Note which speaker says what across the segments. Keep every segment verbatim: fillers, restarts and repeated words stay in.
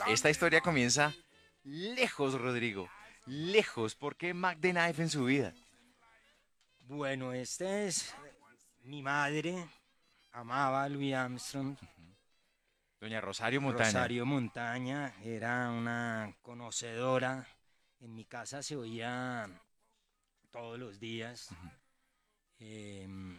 Speaker 1: esta historia comienza lejos, Rodrigo. Lejos. ¿Por qué Mac the Knife en su vida?
Speaker 2: Bueno, este es mi madre, amaba a Louis Armstrong.
Speaker 1: Doña Rosario Montaña.
Speaker 2: Rosario Montaña era una conocedora. En mi casa se oía todos los días. em,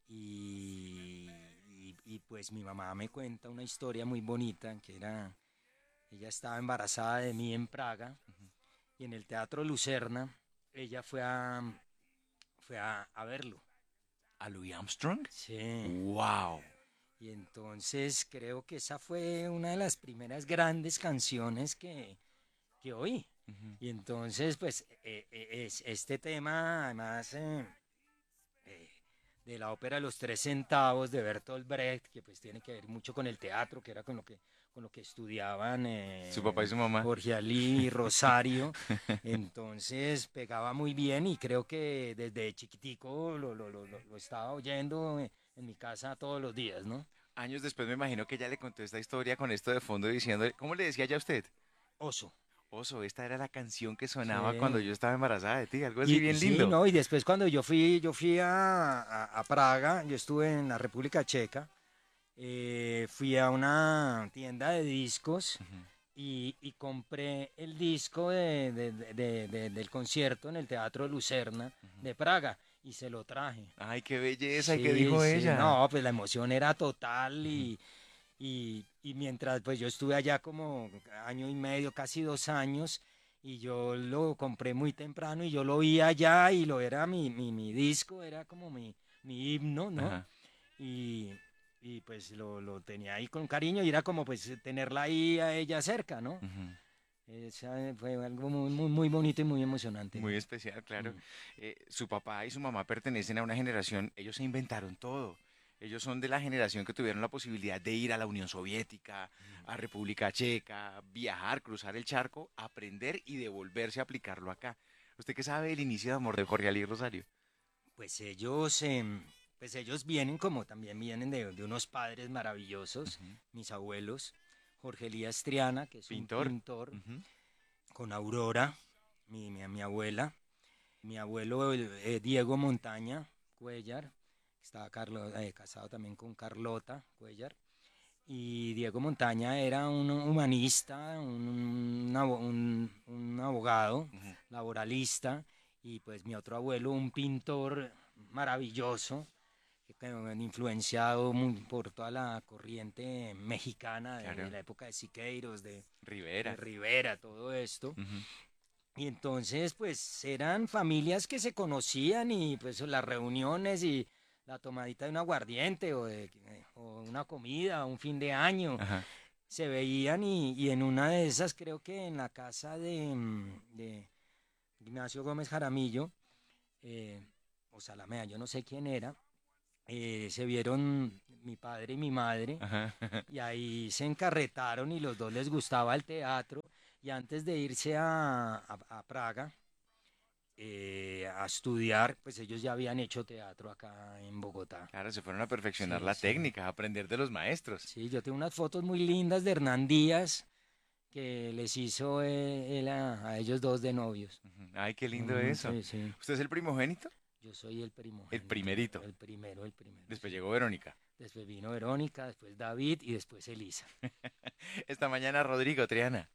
Speaker 2: y, y- y, pues mi mamá me cuenta una historia muy bonita, que era, ella estaba embarazada de mí en Praga y en el Teatro Lucerna ella fue a, fue a, a verlo.
Speaker 1: ¿A Louis Armstrong?
Speaker 2: Sí.
Speaker 1: ¡Wow!
Speaker 2: Y entonces creo que esa fue una de las primeras grandes canciones que, que oí. Y entonces, pues, eh, eh, es, este tema, además, eh, eh, de la ópera Los Tres Centavos de Bertolt Brecht, que pues tiene que ver mucho con el teatro, que era con lo que, con lo que estudiaban
Speaker 1: Su papá y
Speaker 2: eh,
Speaker 1: su mamá.
Speaker 2: Jorge Alí y Rosario. Entonces pegaba muy bien y creo que desde chiquitico lo, lo, lo, lo- lo estaba oyendo en, en mi casa todos los días, ¿no?
Speaker 1: Años después me imagino que ella le contó esta historia con esto de fondo diciendo, ¿cómo le decía ya a usted?
Speaker 2: Oso.
Speaker 1: Oso, esta era la canción que sonaba cuando
Speaker 2: Sí.
Speaker 1: yo estaba embarazada de ti, algo así
Speaker 2: Y, y
Speaker 1: bien
Speaker 2: sí,
Speaker 1: lindo.
Speaker 2: ¿no? Y después cuando yo fui, yo fui a, a, a Praga, yo estuve en la República Checa, eh, fui a una tienda de discos y, y compré el disco de, de- de- de- de- del concierto en el Teatro Lucerna de Praga y se lo traje.
Speaker 1: Ay, qué belleza, ¿y qué
Speaker 2: Sí,
Speaker 1: dijo
Speaker 2: sí,
Speaker 1: ella?
Speaker 2: no, pues la emoción era total y, y, y mientras pues yo estuve allá como año y medio, casi dos años, y yo lo compré muy temprano y yo lo vi allá y lo era mi, mi, mi disco, era como mi, mi himno, ¿no?
Speaker 1: Ajá.
Speaker 2: Y, y pues lo, lo tenía ahí con cariño y era como pues tenerla ahí a ella cerca, ¿no?
Speaker 1: Ujú.
Speaker 2: Esa fue algo muy, muy, muy bonito y muy emocionante.
Speaker 1: Muy especial, claro.
Speaker 2: Mm.
Speaker 1: Eh, su papá y su mamá pertenecen a una generación, ellos se inventaron todo. Ellos son de la generación que tuvieron la posibilidad de ir a la Unión Soviética, a República Checa, viajar, cruzar el charco, aprender y devolverse a aplicarlo acá. ¿Usted qué sabe del inicio de amor de Jorge Ali Rosario?
Speaker 2: Pues ellos, em, pues ellos vienen como también vienen de, de unos padres maravillosos,
Speaker 1: Ujú.
Speaker 2: mis abuelos, Jorge Elías Triana, que es un
Speaker 1: Pintor.
Speaker 2: pintor,
Speaker 1: Ujú.
Speaker 2: con Aurora, mi, mi, mi abuela, mi abuelo eh, Diego Montaña Cuellar, que estaba Carlo, eh, casado también con Carlota Cuellar, y Diego Montaña era un humanista, un, un abo- un- un abogado,
Speaker 1: Ujú.
Speaker 2: laboralista, y pues mi otro abuelo, un pintor maravilloso, que quedó influenciado muy por toda la corriente mexicana de, de
Speaker 1: Claro.
Speaker 2: la época de Siqueiros, de, de
Speaker 1: Rivera.
Speaker 2: Rivera, todo esto.
Speaker 1: Ujú.
Speaker 2: Y entonces, pues eran familias que se conocían y pues las reuniones y la tomadita de un aguardiente o, de, o una comida, un fin de año,
Speaker 1: Ajá.
Speaker 2: se veían y, y en una de esas, creo que en la casa de, mm, de Ignacio Gómez Jaramillo, eh, o Salamea, yo no sé quién era, eh, se vieron mi padre y mi madre
Speaker 1: Ajá.
Speaker 2: y ahí se encarretaron y los dos les gustaba el teatro y antes de irse a, a- a Praga eh, a estudiar, pues ellos ya habían hecho teatro acá en Bogotá.
Speaker 1: Claro, se fueron a perfeccionar
Speaker 2: Sí,
Speaker 1: la
Speaker 2: sí.
Speaker 1: técnica, a aprender de los maestros.
Speaker 2: Sí, yo tengo unas fotos muy lindas de Hernán Díaz que les hizo eh, él a, a ellos dos de novios.
Speaker 1: Ujú. Ay, qué lindo
Speaker 2: Ujú,
Speaker 1: eso.
Speaker 2: sí, sí.
Speaker 1: ¿Usted es el primogénito?
Speaker 2: Yo soy el
Speaker 1: El
Speaker 2: primogénito,
Speaker 1: primerito.
Speaker 2: el primero, el primero,
Speaker 1: Después
Speaker 2: sí.
Speaker 1: llegó Verónica.
Speaker 2: Después vino Verónica, después David y después Elisa.
Speaker 1: Esta mañana Rodrigo Triana.